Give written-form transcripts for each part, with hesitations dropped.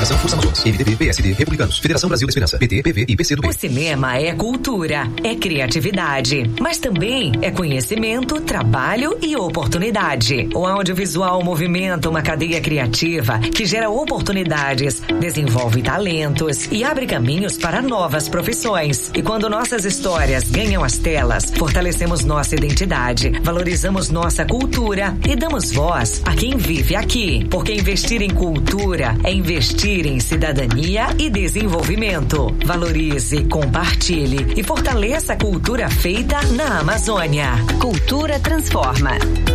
Coligação Força Amazonas. MDB, PSD, Republicanos, Federação Brasil da Esperança, PT, PV e PCdoB. O cinema é cultura, é criatividade, mas também é conhecimento, trabalho e oportunidade. O audiovisual movimenta uma cadeia criativa que gera oportunidades, desenvolve talentos e abre caminhos para novas profissões. E quando nossas histórias ganham as telas, fortalecemos nossa identidade, valorizamos nossa cultura e damos voz a quem vive aqui. Porque investir em cultura é investir em cidadania e desenvolvimento. Valorize, compartilhe e fortaleça a cultura feita na Amazônia. Cultura transforma.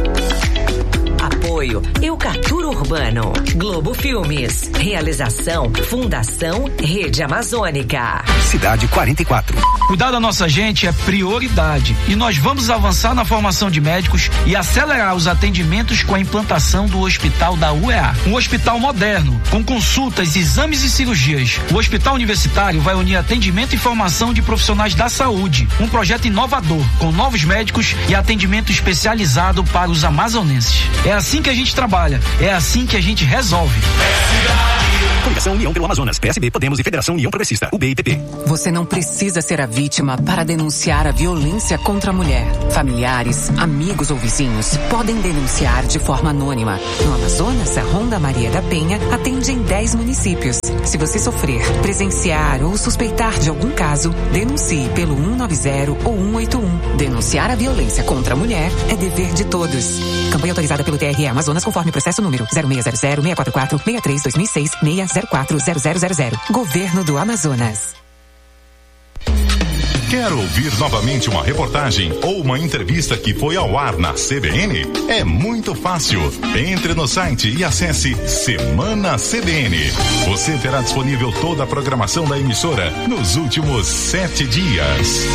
Apoio Eucatura Urbano, Globo Filmes. Realização Fundação Rede Amazônica. Cidade 44. Cuidar da nossa gente é prioridade e nós vamos avançar na formação de médicos e acelerar os atendimentos com a implantação do Hospital da UEA. Um hospital moderno, com consultas, exames e cirurgias. O Hospital Universitário vai unir atendimento e formação de profissionais da saúde. Um projeto inovador, com novos médicos e atendimento especializado para os amazonenses. É assim que a gente trabalha, é assim que a gente resolve. Coligação União pelo Amazonas, PSB, Podemos e Federação União Progressista, UB e PP. Você não precisa ser a vítima para denunciar a violência contra a mulher. Familiares, amigos ou vizinhos podem denunciar de forma anônima. No Amazonas, a Ronda Maria da Penha atende em 10 municípios. Se você sofrer, presenciar ou suspeitar de algum caso, denuncie pelo 190 ou 181. Denunciar a violência contra a mulher é dever de todos. Campanha autorizada pelo TRE Amazonas conforme processo número 0600-644-63-2006-604-0000. Governo do Amazonas. Quer ouvir novamente uma reportagem ou uma entrevista que foi ao ar na CBN? É muito fácil. Entre no site e acesse Semana CBN. Você terá disponível toda a programação da emissora nos últimos 7 dias.